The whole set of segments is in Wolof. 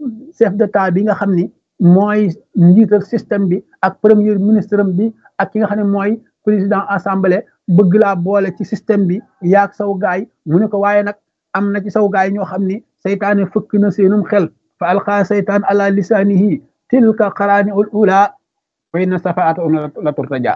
chef d'état bi nga xam ni mooy njiital système bi ak premier ministre bi ak ki nga xam ne mooy président assemblée bëgg laa boole ci système bi yaag saw gaay mu ne ko waaye nag am na ci saw gaay ñoo xam ni seytaane fëkk na seenum xel fa alqa seytaan ala lisaanihi tilka qaraani ul ula wa inna safaata la turtaja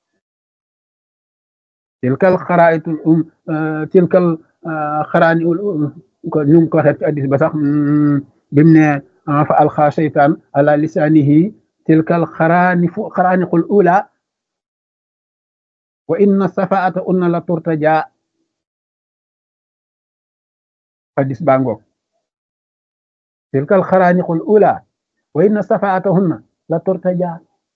tilkal xaraayitul tilkal xaraani ul ko ñu ngi ko waxee ci addis ba sax bimu ne fa alqa seytaan ala lisaanihi tilkal xaraaniqul ula wa inna safaata unna la turtaja hadis baa ngoog tilkal xaraaniqul ula wa inna safaata hunna la turtaja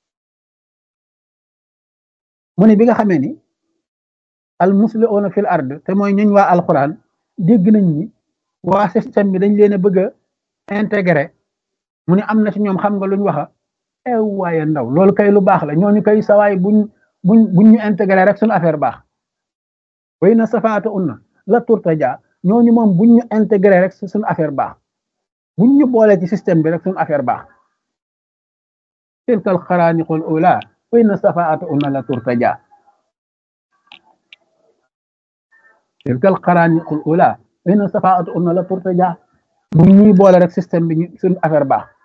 mu ne bi nga xamee ni al musliuna fil ard te mooy ñuñ waa alquran dégg nañ ni waa système bi dañ leen a bëgg a intégré mu ne am na ci ñoom xam nga luñ waxa waaye ndaw loolu kay lu baax la ñooñu kay sawaay buñ ñu intégré rek suñu affaire baax way na safaata unna la turtaja ñooñu moom buñ ñu intégré rek suñu affaire baax buñ ñu boole ci système bi rek suñu affaire baax tilkal xaraaniqul ula way na safaata unna la turtaja tilkal xaraaniqul ula way na safaata unna la turtaja buñ ñuy boole rek système bi suñu affaire baax